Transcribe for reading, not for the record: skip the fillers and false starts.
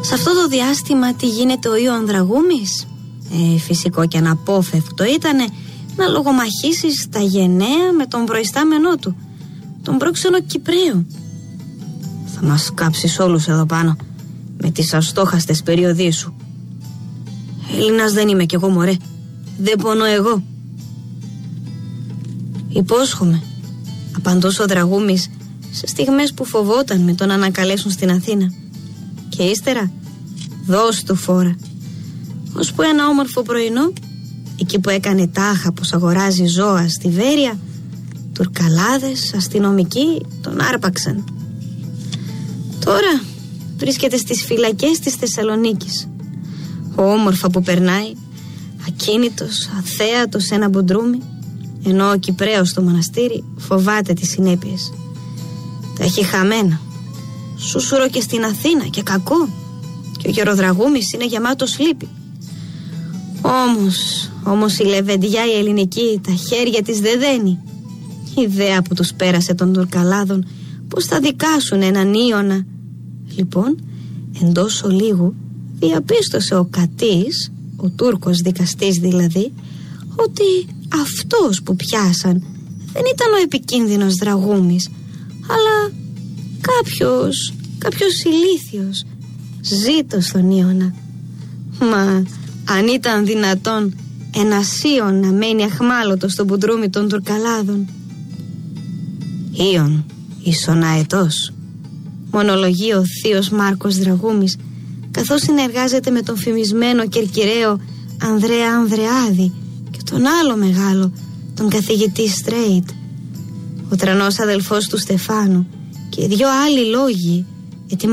Σε αυτό το διάστημα τι γίνεται ο Ιων Δραγούμης? Φυσικό και αναπόφευκτο ήτανε να λογομαχήσει στα γενναία με τον προϊστάμενό του, τον πρόξενο Κυπραίο. Θα μας κάψεις όλους εδώ πάνω με τις αστόχαστες περιοδίες σου. Έλληνας δεν είμαι κι εγώ, μωρέ. Δεν πονώ εγώ. Υπόσχομαι, απαντούσε ο Δραγούμης σε στιγμές που φοβόταν με τον ανακαλέσουν στην Αθήνα. Και ύστερα δώσ' του φόρα. Ώσπου ένα όμορφο πρωινό, εκεί που έκανε τάχα πως αγοράζει ζώα στη Βέρεια, τουρκαλάδες αστυνομικοί τον άρπαξαν. Τώρα βρίσκεται στις φυλακές της Θεσσαλονίκης. Όμορφα που περνάει, ακίνητος, αθέατος σε ένα μπουντρούμι, ενώ ο Κυπραίος στο μοναστήρι φοβάται τις συνέπειες. Τα έχει χαμένα. Σούσουρο και στην Αθήνα και ο Γεροδραγούμης είναι γεμάτος λύπη. Όμως η λεβεντιά η ελληνική τα χέρια της δεν δένει. Η ιδέα που τους πέρασε των Τουρκαλάδων πως θα δικάσουν έναν Ιωνα. Λοιπόν, εντός ολίγου διαπίστωσε ο Κατής, ο Τούρκος δικαστής δηλαδή, ότι αυτός που πιάσαν δεν ήταν ο επικίνδυνος Δραγούμης, αλλά κάποιος ηλίθιος ζήτω στον Ιωνα. Μα αν ήταν δυνατόν ένας Ιων να μένει αχμάλωτος στο μπουντρούμι των Τουρκαλάδων? Ιων ίσον αετός, μονολογεί ο θείος Μάρκος Δραγούμης, καθώς συνεργάζεται με τον φημισμένο κερκυραίο Ανδρέα Ανδρεάδη και τον άλλο μεγάλο, τον καθηγητή Στρέιτ. Ο τρανός αδελφός του Στεφάνου και 2 άλλοι λόγοι